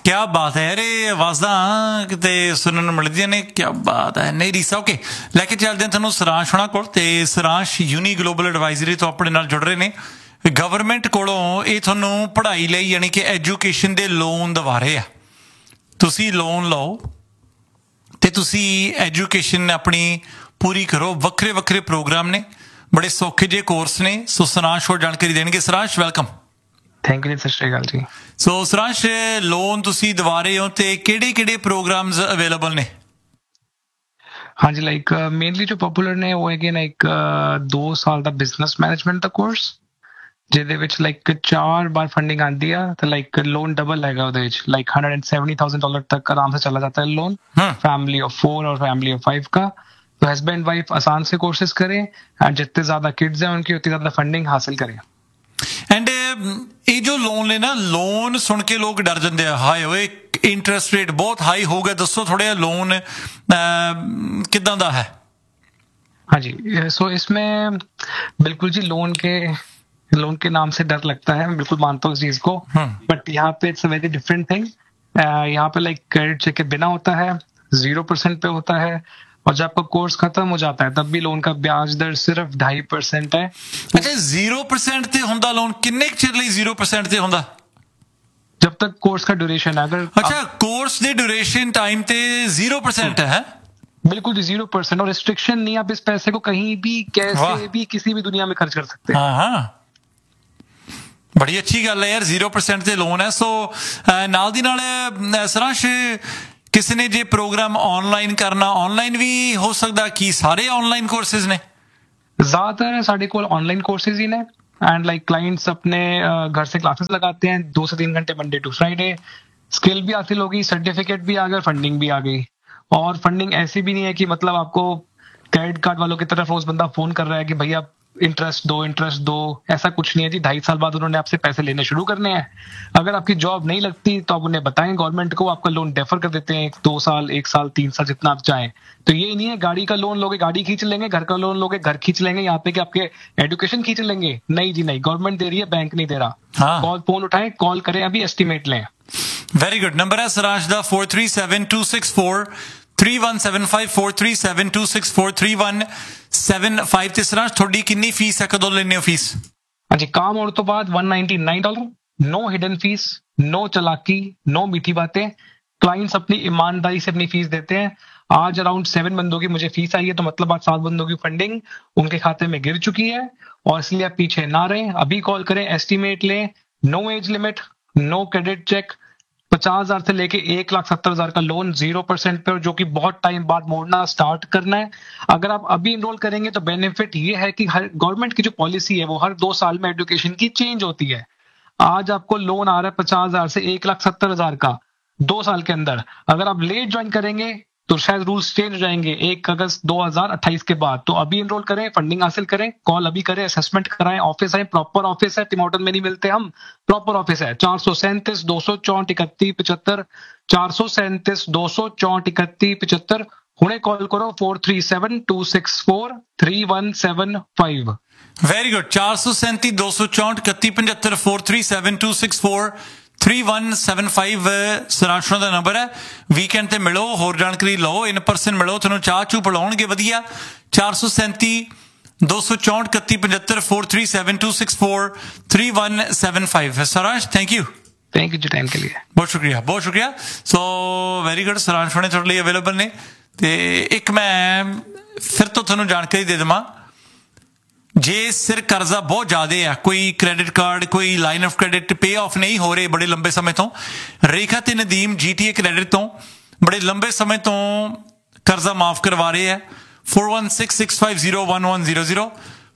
क्या बात है यार, ਇਹ ਆਵਾਜ਼ਾਂ ਕਿਤੇ ਸੁਣਨ ਨੂੰ ਮਿਲਦੀਆਂ ਨੇ। क्या बात है। ਨਹੀਂ ਰੀਸਾ ਓਕੇ, ਲੈ ਕੇ ਚੱਲਦੇ ਹਾਂ ਤੁਹਾਨੂੰ ਸਰਾਂਸ਼ ਹੋਣਾ ਕੋਲ। ਤੇ ਸਰਾਂਸ਼ ਯੂਨੀ ਗਲੋਬਲ ਐਡਵਾਈਜ਼ਰੀ ਤੋਂ ਆਪਣੇ ਨਾਲ ਜੁੜ ਰਹੇ ਨੇ। ਗਵਰਨਮੈਂਟ ਕੋਲੋਂ ਇਹ ਤੁਹਾਨੂੰ ਪੜ੍ਹਾਈ ਲਈ ਯਾਨੀ ਕਿ ਐਜੂਕੇਸ਼ਨ ਦੇ ਲੋਨ ਦਿਵਾ ਰਹੇ ਆ। ਤੁਸੀਂ ਲੋਨ ਲਓ ਤੇ ਤੁਸੀਂ ਐਜੂਕੇਸ਼ਨ ਆਪਣੀ ਪੂਰੀ ਕਰੋ। ਵੱਖਰੇ ਵੱਖਰੇ ਪ੍ਰੋਗਰਾਮ ਨੇ, ਬੜੇ ਸੌਖੇ ਜਿਹੇ ਕੋਰਸ ਨੇ। ਸੋ ਸਰਾਂਸ਼ ਹੋਰ ਜਾਣਕਾਰੀ ਦੇਣਗੇ। ਸਰਾਂਸ਼ ਵੈਲਕਮ। ਥੈਂਕ ਯੂ ਜੀ, ਸਤਿ ਸ਼੍ਰੀ ਅਕਾਲ ਜੀ। ਸੋ ਸਰਾਂਸ਼, ਲੋਨ ਤੁਸੀਂ ਦਿਵਾ ਰਹੇ ਹੋ ਤੇ ਕਿਹੜੇ ਪ੍ਰੋਗਰਾਮਸ ਅਵੇਲੇਬਲ ਨੇ? ਹਾਂਜੀ, ਲਾਈਕ ਮੇਨਲੀ ਜੋ ਪਪੂਲਰ ਨੇ ਉਹ ਹੈਗੇ ਨਾ ਇੱਕ 2 ਸਾਲ ਦਾ ਬਿਜ਼ਨਸ ਮੈਨੇਜਮੈਂਟ ਦਾ ਕੋਰਸ, ਜਿਹਦੇ ਵਿੱਚ ਲਾਈਕ 4 ਬਾਰ ਫੰਡਿੰਗ ਆਉਂਦੀ ਆ ਤੇ ਲਾਈਕ ਲੋਨ ਡਬਲ ਹੈਗਾ ਉਹਦੇ ਵਿੱਚ। ਲਾਈਕ $170,000 तक आराम से चला जाता है लोन, फैमिली ऑफ 4 और फैमिली ऑफ 5 का। तो हस्बैंड वाइफ आसान से कोर्सेज करें एंड जितने ज्यादा किड्स हैं उनकी उतनी ज्यादा फंडिंग हासिल करें। ਐਂਡ ਇਹ ਜੋ ਲੋਨ ਨੇ ਨਾ, ਲੋਨ ਸੁਣ ਕੇ ਲੋਕ ਡਰ ਜਾਂਦੇ ਆ, ਹਾਏ ਓਏ ਇੰਟਰਸਟ ਰੇਟ ਬਹੁਤ ਹਾਈ ਹੋ ਗਿਆ। ਦੱਸੋ ਥੋੜਾ ਜਿਹਾ ਲੋਨ ਕਿੱਦਾਂ ਦਾ ਹੈ? हाँ जी, सो इसमें बिल्कुल जी लोन के नाम से डर लगता है, मैं बिल्कुल मानता हूँ इस चीज को। बट यहाँ पे it's a very different thing. यहाँ पे लाइक क्रेडिट चेक के बिना होता है, 0% पे होता है, और जब आपका कोर्स खत्म हो जाता है तब भी लोन का ब्याज दर सिर्फ 2.5% है। अच्छा, 0% ਤੇ ਹੁੰਦਾ ਲੋਨ? ਕਿੰਨੇ ਚਿਰ ਲਈ 0% ਤੇ ਹੁੰਦਾ? जब तक कोर्स का ड्यूरेशन है। अगर अच्छा, कोर्स ਦੇ ड्यूरेशन टाइम ਤੇ 0% है? बिल्कुल जी 0%, और रिस्ट्रिक्शन नहीं, आप इस पैसे को कहीं भी कैसे भी किसी भी दुनिया में खर्च कर सकते हैं। हाँ, बड़ी अच्छी गल है यार, 0% ਤੇ ਲੋਨ ਹੈ। ਸੋ ਨਾਲ ਦੀ ਨਾਲ ਸਰਾਂਸ਼, ਕਿਸੇ ਨੇ ਜੇ ਪ੍ਰੋਗਰਾਮ ਆਨਲਾਈਨ ਕਰਨਾ, ਆਨਲਾਈਨ ਵੀ ਹੋ ਸਕਦਾ? ਕਿ ਸਾਰੇ ਆਨਲਾइन कोर्सेज ने? ज्यादातर ਸਾਡੇ ਕੋਲ ऑनलाइन कोर्सेज ही ने एंड लाइक क्लाइंट्स अपने घर से क्लासेस लगाते हैं 2 से 3 घंटे मंडे टू फ्राइडे। स्किल भी हासिल होगी, सर्टिफिकेट भी आ गया, फंडिंग भी आ गई। और फंडिंग ऐसी भी नहीं है कि मतलब आपको क्रेडिट कार्ड वालों की तरफ रोज बंदा फोन कर रहा है कि भैया इंटरेस्ट दो। ऐसा कुछ नहीं है जी। 2.5 साल बाद उन्होंने आपसे पैसे लेने शुरू करने हैं। अगर आपकी जॉब नहीं लगती तो आप उन्हें बताएं गवर्नमेंट को, आपका लोन डेफर कर देते हैं 2 साल, 1 साल, 3 साल, जितना आप चाहें। तो ये नहीं है गाड़ी का लोन लोगे गाड़ी खींच लेंगे, घर का लोन लोगे घर खींच लेंगे, यहाँ पे कि आपके एजुकेशन खींच लेंगे। नहीं जी नहीं, गवर्नमेंट दे रही है, बैंक नहीं दे रहा। कॉल फोन उठाएं, कॉल करें, अभी एस्टिमेट लें। Very good. नंबर है सरांश दा 4372643175 4372643175 ਤੇ ਸਰਾਂਸ਼, ਤੁਹਾਡੀ ਕਿੰਨੀ ਫੀਸ ਹੈ? ਕਦੋਂ ਲੈਣੇ ਹੋ ਫੀਸ? हाँ जी, काम और तो बाद $199, नो हिडन फीस, नो चालाकी, नो मीठी बातें। क्लाइंट्स अपनी ईमानदारी से अपनी फीस देते हैं। आज अराउंड 7 बंदों की मुझे फीस आई है, तो मतलब आज 7 बंदों की फंडिंग उनके खाते में गिर चुकी है। और इसलिए आप पीछे ना रहें, अभी कॉल करें, एस्टिमेट लें। No age limit, no credit check, 50,000 से लेके 1,70,000 का लोन 0% पे, जो कि बहुत टाइम बाद मोड़ना स्टार्ट करना है। अगर आप अभी इनरोल करेंगे तो बेनिफिट ये है कि हर गवर्नमेंट की जो पॉलिसी है वो हर 2 साल में एजुकेशन की चेंज होती है। आज आपको लोन आ रहा है 50,000 से 1,70,000 का 2 साल के अंदर। अगर आप लेट ज्वाइन करेंगे तो शायद रूल्स चेंज हो जाएंगे 1 अगस्त 2028 के बाद। तो अभी इनरोल करें, फंडिंग हासिल करें, कॉल अभी करें, असेसमेंट कराएं, ऑफिस आए, प्रॉपर ऑफिस है, टिमोटन में नहीं मिलते हम, प्रॉपर ऑफिस है। 437 264 31 75 437 264 31 75। हुणे कॉल करो 437 264 3175। Very good. 437 264 31 75 437 264 3175 ਸਰਾਂਸ਼ੋਂ ਦਾ ਨੰਬਰ ਹੈ। ਵੀਕਐਂਡ ਤੇ ਮਿਲੋ, ਹੋਰ ਜਾਣਕਾਰੀ ਲਓ, ਇਨ ਪਰਸਨ ਮਿਲੋ, ਤੁਹਾਨੂੰ ਚਾਹ ਚੂ ਪਿਲਾਉਣਗੇ ਵਧੀਆ। 437 264 31 75 437 264 3175। ਸਰਾਂਸ਼, ਥੈਂਕ ਯੂ जी, टाइम के लिए बहुत शुक्रिया। So very good. ਸਰਾਂਸ਼ ਹੋਣੇ ਤੁਹਾਡੇ ਲਈ ਅਵੇਲੇਬਲ ਨੇ। ਤੇ ਇੱਕ ਮੈਂ ਫਿਰ ਤੋਂ ਤੁਹਾਨੂੰ ਜਾਣਕਾਰੀ ਦੇ ਦੇਵਾਂ, ਜੇ ਸਿਰ ਕਰਜ਼ਾ ਬਹੁਤ ਜ਼ਿਆਦਾ ਆ, ਕੋਈ ਕ੍ਰੈਡਿਟ ਕਾਰਡ, ਕੋਈ line of credit pay of ਨਹੀਂ ਹੋ ਰਹੇ ਬੜੇ ਲੰਬੇ ਸਮੇਂ ਤੋਂ, ਰੇਖਾ ਤੇ ਨਦੀਮ GTA ਕ੍ਰੈਡਿਟ ਤੋਂ ਬੜੇ ਲੰਬੇ ਸਮੇਂ ਤੋਂ ਕਰਜ਼ਾ ਮਾਫ ਕਰਵਾ ਰਹੇ ਹੈ। 4166501100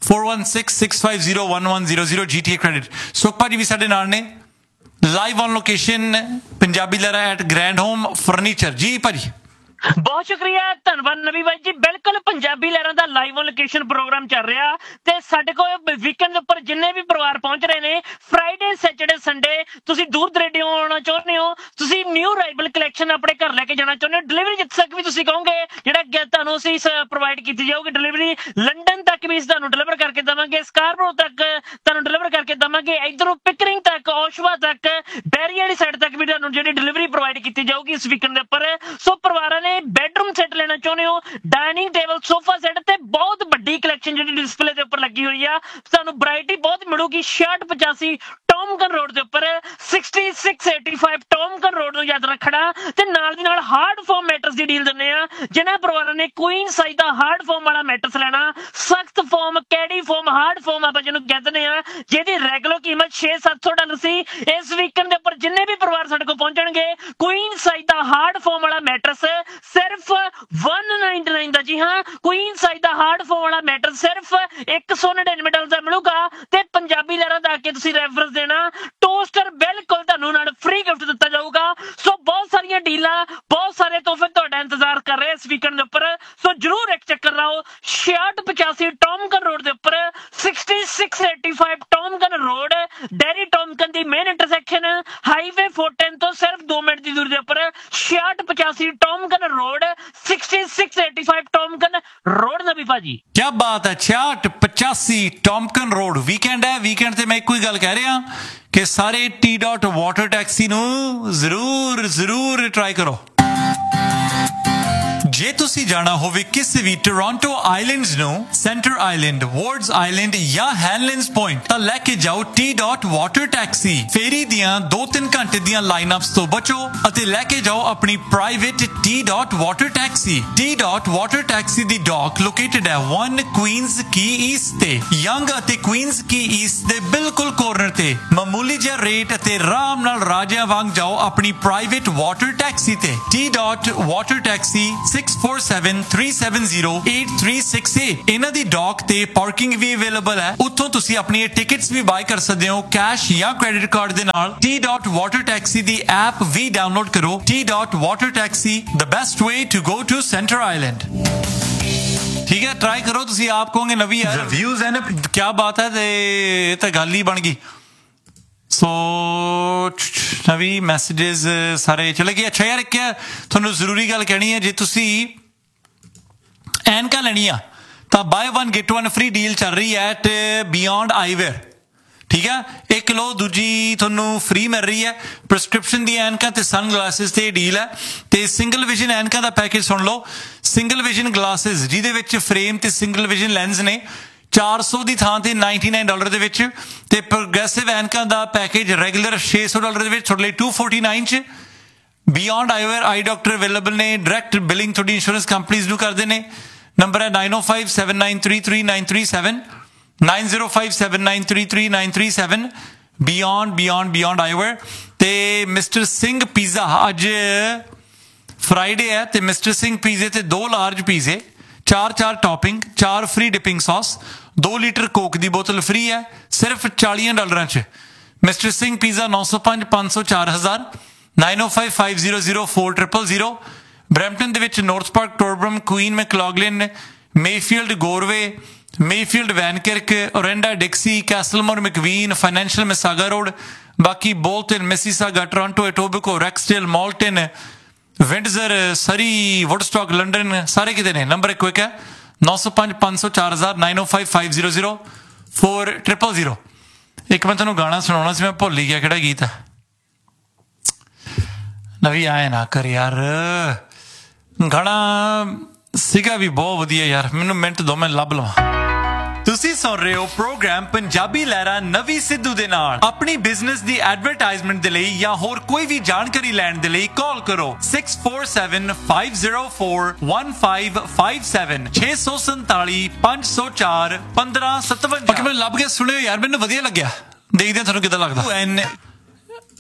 4166501100 GTA ਕ੍ਰੈਡਿਟ। ਸੁਖ ਭਾਜੀ ਵੀ ਸਾਡੇ ਨਾਲ ਨੇ, live on location Punjabi Lehra at grand home furniture. ਜੀ ਭਾਜੀ, ਬਹੁਤ ਸ਼ੁਕਰੀਆ, ਧੰਨਵਾਦ ਨਵੀ ਬਾਈ ਜੀ। ਬਿਲਕੁਲ ਪੰਜਾਬੀ ਲਹਿਰਾਂ ਦਾ ਲਾਈਵ ਲੋਕੇਸ਼ਨ ਪ੍ਰੋਗਰਾਮ ਚੱਲ ਰਿਹਾ ਤੇ ਸਾਡੇ ਕੋਲ ਵੀਕਐਂਡ ਉੱਪਰ ਜਿੰਨੇ ਵੀ ਪਰਿਵਾਰ ਪਹੁੰਚ ਰਹੇ ਨੇ, ਫਰਾਈਡੇ, ਸੈਟਰਡੇ, ਸੰਡੇ, ਤੁਸੀਂ ਦੂਰ ਦਰੇਡਿਓਂ ਆਉਣਾ ਚਾਹੁੰਦੇ ਹੋ, ਤੁਸੀਂ ਨਿਊ ਰਾਈਵਲ ਕਲੈਕਸ਼ਨ ਵੀਕਨ ਆਪਣੇ ਘਰ ਲੈ ਕੇ ਜਾਣਾ ਚਾਹੁੰਦੇ ਹੋ, ਡਿਲੀਵਰੀ ਜਿੱਥੇ ਤੱਕ ਵੀ ਤੁਸੀਂ ਕਹੋਗੇ ਜਿਹੜਾ ਤੁਹਾਨੂੰ ਅਸੀਂ ਪ੍ਰੋਵਾਈਡ ਕੀਤੀ ਜਾਊਗੀ ਡਿਲੀਵਰੀ। ਲੰਡਨ ਤੱਕ ਵੀ ਤੁਹਾਨੂੰ ਡਿਲੀਵਰ ਕਰਕੇ ਦੇਵਾਂਗੇ, ਸਕਾਰਪਰੋ ਤੱਕ ਤੁਹਾਨੂੰ ਡਿਲੀਵਰ ਕਰਕੇ ਦੇਵਾਂਗੇ, ਇਧਰੋਂ ਪਿਕਰਿੰਗ ਤੱਕ, ਔਸ਼ਵਾ ਤੱਕ, ਬੈਰੀ ਵਾਲੀ ਸਾਈਡ ਤੱਕ ਵੀ ਤੁਹਾਨੂੰ ਜਿਹੜੀ ਡਿਲੀਵਰੀ ਪ੍ਰੋਵਾਈਡ ਕੀਤੀ ਜਾਊਗੀ ਇਸ ਵੀਕਨ ਦੇ ਉੱਪਰ। ਸੋ ਪਰਿਵਾਰਾਂ ਨੇ ਬੈਡਰੂਮ ਸੈੱਟ ਲੈਣਾ ਚਾਹੁੰਦੇ ਹੋ, ਡਾਈਨਿੰਗ ਟੇਬਲ, ਸੋਫਾ ਸੈੱਟ ਤੇ ਬਹੁਤ ਵੱਡੀ ਕਲੈਕਸ਼ਨ ਜਿਹੜੀ ਡਿਸਪਲੇ ਦੇ ਉੱਪਰ ਲੱਗੀ ਹੋਈ ਆ, ਤੁਹਾਨੂੰ ਵੈਰਾਈਟੀ ਬਹੁਤ ਮਿਲੂਗੀ। 6685 ਟੌਮਕਨ ਰੋਡ ਦੇ ਉੱਪਰ 6685 ਟੌਮਕਨ ਰੋਡ ਨੂੰ ਯਾਦ ਰੱਖਣਾ। ਤੇ ਨਾਲ ਦੀ ਨਾਲ ਹਾਰਡ ਫੋਮ ਮੈਟਰਸ ਦੀ ਡੀਲ ਦਿੰਦੇ ਆ, ਜਿਨ੍ਹਾਂ ਪਰਿਵਾਰਾਂ ਨੇ ਕੁਈਨ ਸਾਈਜ਼ ਦਾ ਹਾਰਡ ਫੋਮ ਵਾਲਾ ਮੈਟਰਸ ਲੈਣਾ, ਸਖਤ ਫੋਮ, ਕੈਡੀ ਫੋਮ, ਹਾਰਡ ਫੋਮ ਆਪਾਂ ਜਿਹਨੂੰ ਕਹਿੰਦੇ ਆ, ਜਿਹਦੀ ਰੈਗੂਲਰ ਕੀਮਤ $600-700 ਸੀ। ਇਸ ਵੀਕਐਂਡ ਦੇ ਉੱਪਰ ਜਿੰਨੇ ਵੀ ਪਰਿਵਾਰ ਸਾਡੇ ਕੋਲ ਪਹੁੰਚਣਗੇ ਕੁਈਨ ਸਾਈਜ਼ ਦਾ ਹਾਰਡ ਫੋਮ ਵਾਲਾ ਮੈਟਰਸ ਸਿਰਫ 199 ਦਾ, ਜੀ ਹਾਂ, ਕੁਈਨ ਸਾਈਜ਼ ਦਾ ਹਾਰਡ ਫੋਮ ਵਾਲਾ ਮੈਟਰਸ ਸਿਰਫ $199 ਦਾ ਮਿਲੂਗਾ। ਤੇ ਪੰਜਾਬੀ ਲਹਿਰਾਂ ਦਾ ਕੇ ਤੁਸੀਂ ਰੈਫਰੈਂਸ ਦੇਣਾ, ਟੋਸਟਰ ਬਿਲਕੁਲ ਤੁਹਾਨੂੰ ਨਾਲ ਫ੍ਰੀ ਗਿਫਟ ਦਿੱਤਾ ਜਾਊਗਾ। ਸੋ ਬਹੁਤ ਸਾਰੀਆਂ ਡੀਲਾਂ, ਬਹੁਤ ਸਾਰੇ ਤੋਹਫੇ ਤੁਹਾਡਾ ਇੰਤਜ਼ਾਰ ਕਰ ਰਹੇ ਇਸ ਵੀਕਐਂਡ ਦੇ ਉੱਪਰ। ਸੋ ਜਰੂਰ ਇੱਕ ਚੱਕਰ ਲਾਓ 6685 ਟੌਮਕਨ ਰੋਡ ਦੇ ਉੱਪਰ, 6685 ਟੌਮਕਨ ਰੋਡ, ਡੈਰੀ ਟੌਮਕਨ ਦੀ ਮੇਨ ਇੰਟਰਸੈਕਸ਼ਨ ਹਾਈਵੇ 410 ਤੋਂ ਸਿਰਫ 2 ਮਿੰਟ ਦੀ ਦੂਰੀ ਦੇ ਉੱਪਰ 6685 ਟੌਮਕਨ ਰੋਡ, 6685 ਟੌਮਕਨ ਰੋਡ। ਨਬੀ ਭਾਜੀ ਕੀ ਬਾਤ ਹੈ, 6685 ਟੌਮਕਨ ਰੋਡ। ਵੀਕਐਂਡ ਹੈ, ਵੀਕਐਂਡ ਤੇ ਮੈਂ ਇੱਕੋ ਹੀ ਗੱਲ ਕਹਿ ਰਿਹਾ ਕਿ ਸਾਰੇ ਟੀ ਡਾਟ ਵਾਟਰ ਟੈਕਸੀ ਨੂੰ ਜ਼ਰੂਰ ਟਰਾਈ ਕਰੋ। ਜੇ ਤੁਸੀਂ ਜਾਣਾ ਹੋਵੇ ਕਿਸੇ ਵੀ ਟੋਰਾਂਟੋ ਆਈਲੈਂਡਸ ਨੂੰ, ਸੈਂਟਰ ਆਈਲੈਂਡ, ਵਾਰਡਸ ਆਈਲੈਂਡ ਜਾਂ ਹੈਨਲਿੰਡਸ ਪੁਆਇੰਟ, ਤਾਂ ਲੈ ਕੇ ਜਾਓ ਟੀ ਡਾਟ ਵਾਟਰ ਟੈਕਸੀ। ਫੇਰੀ ਦੀਆਂ 2-3 ਘੰਟੇ ਦੀਆਂ ਲਾਈਨਅਪਸ ਤੋਂ ਬਚੋ ਅਤੇ ਲੈ ਕੇ ਜਾਓ ਆਪਣੀ private T dot water taxi. T dot water taxi ਦੀ ਡੌਕ ਲੋਕੇਟਡ ਹੈ 1 ਕੁਈਨਸ ਕੀ ਈਸਟ ਤੇ, ਯੰਗ ਅਤੇ ਕੁਈਨਸ ਕੀ ਈਸਟ ਦੇ ਬਿਲਕੁਲ ਕੋਰਨਰ ਤੇ। ਮਾਮੂਲੀ ਜਿਹਾ ਰੇਟ ਅਤੇ ਆਰਾਮ ਨਾਲ ਰਾਜਿਆਂ ਵਾਂਗ ਜਾਓ ਆਪਣੀ ਪ੍ਰਾਈਵੇਟ ਵਾਟਰ ਟੈਕਸੀ ਤੇ। T dot water taxi 6473708368। ਇਹਨਾਂ ਦੀ ਡੌਕ ਤੇ ਪਾਰਕਿੰਗ ਵੀ ਅਵੇਲੇਬਲ ਹੈ, ਉੱਥੋਂ ਤੁਸੀਂ ਆਪਣੀ ਟਿਕਟਸ ਵੀ ਬਾਈ ਕਰ ਸਕਦੇ ਹੋ ਕੈਸ਼ ਜਾਂ ਕ੍ਰੈਡਿਟ ਕਾਰਡ ਦੇ ਨਾਲ। ਟੀ ਡਾਟ ਵਾਟਰ ਟੈਕਸੀ ਦੀ ਐਪ ਵੀ ਡਾਊਨਲੋਡ ਕਰੋ। T dot water taxi, the best way to go to centre island. ਠੀਕ ਹੈ, ਟਰਾਈ ਕਰੋ, ਤੁਸੀਂ ਆਪ ਕਹੋਗੇ ਨਵੀਂ ਯਾਰ ਰਿਵਿਊਜ਼ ਹੈ ਨਾ, ਕੀ ਬਾਤ ਹੈ, ਤੇ ਤਾਂ ਗੱਲ ਹੀ ਬਣ ਗਈ। ਸੋ ਨਵੀਂ ਮੈਸੇजेस ਸਾਰੇ ਚਲੇ ਗਏ। ਅੱਛਾ ਯਾਰ, ਇੱਕ ਤੁਹਾਨੂੰ ਜ਼ਰੂਰੀ ਗੱਲ ਕਹਿਣੀ ਹੈ, ਜੇ ਤੁਸੀਂ ਐਨਕਾਂ ਲੈਣੀ ਆ ਤਾਂ ਬਾਏ 1 ਗੈਟ 1 ਫ੍ਰੀ ਡੀਲ ਚੱਲ ਰਹੀ ਹੈ ਐਟ ਬਿਯੋਂਡ ਆਈਵੇਅਰ। ਠੀਕ ਹੈ, 1 ਲਓ ਦੂਜੀ ਤੁਹਾਨੂੰ ਫ੍ਰੀ ਮਿਲ ਰਹੀ ਹੈ। ਪ੍ਰਸਕ੍ਰਿਪਸ਼ਨ ਦੀਆਂ ਐਨਕਾਂ ਤੇ ਸਨ ਗਲਾਸਿਸ ਤੇ ਡੀਲ ਹੈ। ਤੇ ਸਿੰਗਲ ਵਿਜ਼ਨ ਐਨਕਾਂ ਦਾ ਪੈਕੇਜ ਸੁਣ ਲਓ। ਸਿੰਗਲ ਵਿਜ਼ਨ ਗਲਾਸਿਸ ਜਿਹਦੇ ਵਿੱਚ ਫਰੇਮ ਤੇ ਸਿੰਗਲ ਵਿਜ਼ਨ ਲੈਂਸ ਨੇ, 400 ਦੀ ਥਾਂ ਤੇ $99 ਦੇ ਵਿੱਚ। ਤੇ ਪ੍ਰੋਗਰੈਸਿਵ ਐਨਕਾਂ ਦਾ ਪੈਕੇਜ ਰੈਗੂਲਰ $600 ਦੇ ਵਿੱਚ ਤੁਹਾਡੇ ਲਈ 249 ਚ। ਬਿਯੋਂਡ ਆਈਵੇਅਰ ਆਈ ਡਾਕਟਰ ਅਵੇਲੇਬਲ ਨੇ, ਡਾਇਰੈਕਟ ਬਿਲਿੰਗ ਤੁਹਾਡੀ ਇੰਸ਼ੋਰੈਂਸ ਕੰਪਨੀਜ਼ ਨੂੰ ਕਰਦੇ ਨੇ। ਨੰਬਰ ਹੈ 9057933937, 9057933937। ਬਿਯੋਂਡ ਆਈਵੇਅਰ। ਤੇ ਮਿਸਟਰ ਸਿੰਘ ਪੀਜ਼ਾ, ਅੱਜ ਫਰਾਈਡੇ ਹੈ ਤੇ ਮਿਸਟਰ ਸਿੰਘ ਪੀਜ਼ੇ ਤੇ 2 ਲਾਰਜ ਪੀਜ਼ੇ, 4 topping, 4 free dipping sauce, 2 litre Coke ਦੀ ਬੋਤਲ ਫ੍ਰੀ ਹੈ ਸਿਰਫ $40 ਚ। Mister Singh pizza 905 500 4000, 9055004000। ਬਰੈਂਪਟਨ ਦੇ ਵਿੱਚ north park, ਟੋਰਬਰਮ, Queen ਮੈਕਲੌਗਲਿਨ, Mayfield, ਗੋਰਵੇ, Mayfield, ਵੈਨਕਿਰਕ, ਓਰੈਂਡਾ, ਡਿਕਸੀ, ਕੈਸਲਮੋਰ, ਮੈਕਵੀਨ, financial, ਮਿਸਾਗਾ road. ਬਾਕੀ Bolton, Mississauga, Toronto, ਐਟੋਬਿਕੋ, Rexdale, Moulton, ਵਿੰਡਜ਼ਰ, ਸਰੀ, ਵੁਡਸਟਾਕ, ਲੰਡਨ, ਸਾਰੇ ਕਿਤੇ ਨੇ। ਨੰਬਰ ਇੱਕ ਹੈ 905 500 4000, 9055004000। ਇੱਕ ਮੈਂ ਤੁਹਾਨੂੰ ਗਾਣਾ ਸੁਣਾਉਣਾ ਸੀ, ਮੈਂ ਭੁੱਲ ਹੀ ਗਿਆ ਕਿਹੜਾ ਗੀਤ ਹੈ। ਨਵੀਂ ਆਏ ਨਾ ਕਰ ਯਾਰ, ਗਾਣਾ ਸੀਗਾ ਵੀ ਬਹੁਤ ਵਧੀਆ ਯਾਰ, ਮੈਨੂੰ ਮਿੰਟ ਦੋ, ਮੈਂ ਲੱਭ ਲਵਾਂ। ਤੁਸੀਂ ਸੁਣ ਰਹੇ ਹੋ ਪ੍ਰੋਗਰਾਮ ਪੰਜਾਬੀ ਲਹਿਰਾ ਨਵੀ ਸਿੱਧੂ ਦੇ ਨਾਲ। ਆਪਣੀ ਬਿਜ਼ਨਸ ਦੀ ਐਡਵਰਟਾਈਜ਼ਮੈਂਟ ਦੇ ਲਈ ਜਾਂ ਹੋਰ ਕੋਈ ਵੀ ਜਾਣਕਾਰੀ ਲੈਣ ਦੇ ਲਈ ਕਾਲ ਕਰੋ 6475041557, 647 504 1557। ਮੈਨੂੰ ਲੱਭ ਕੇ ਸੁਣਿਓ ਯਾਰ, ਮੈਨੂੰ ਵਧੀਆ ਲੱਗਿਆ। ਦੇਖਦੇ ਤੁਹਾਨੂੰ ਕਿੱਦਾਂ ਲੱਗਦਾ।